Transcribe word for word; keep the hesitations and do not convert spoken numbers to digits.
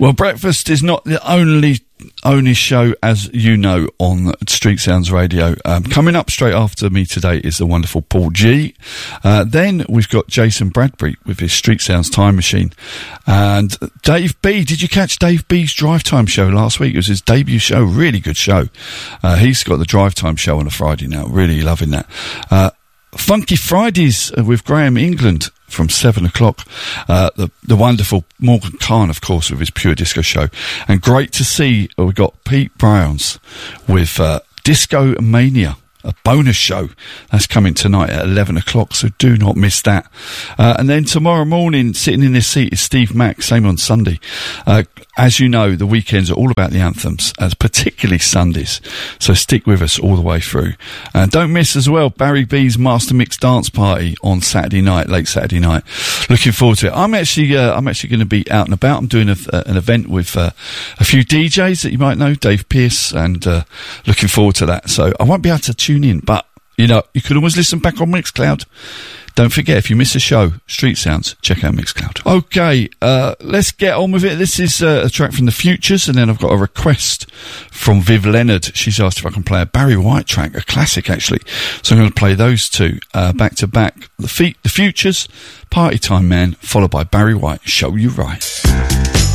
Well, breakfast is not the only only show, as you know, on Street Sounds Radio. Um, coming up straight after me today is the wonderful Paul G. Uh, then we've got Jason Bradbury with his Street Sounds Time Machine. And Dave B. Did you catch Dave B's Drive Time show last week? It was his debut show. Really good show. Uh, he's got the Drive Time show on a Friday now. Really loving that. Uh, Funky Fridays with Graham England from seven o'clock. Uh, the, the wonderful Morgan Khan, of course, with his Pure Disco show. And great to see uh, we've got Pete Browns with uh, Disco Mania, a bonus show. That's coming tonight at eleven o'clock, so do not miss that. Uh, and then tomorrow morning, sitting in this seat is Steve Mack, same on Sunday. Uh, as you know, the weekends are all about the anthems, as particularly Sundays. So stick with us all the way through. And don't miss as well Barry B's Master Mix Dance Party on Saturday night, late Saturday night. Looking forward to it. I'm actually, uh, I'm actually going to be out and about. I'm doing a, uh, an event with uh, a few D Js that you might know, Dave Pearce, and uh, looking forward to that. So I won't be able to tune in, but you know, you can always listen back on Mixcloud. Don't forget, if you miss a show, Street Sounds, check out Mixcloud. Okay, uh, let's get on with it. This is uh, a track from The Futures, and then I've got a request from Viv Leonard. She's asked if I can play a Barry White track, a classic actually. So I'm going to play those two uh, back to back. The, Fe- the Futures, Party Time Man, followed by Barry White, Show You Right.